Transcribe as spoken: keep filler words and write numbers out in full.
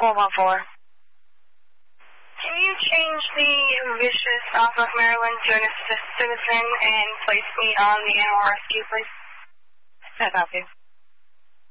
four one four. Can you change the Vicious off of Maryland to an assist citizen and place me on the animal rescue, please? I copy.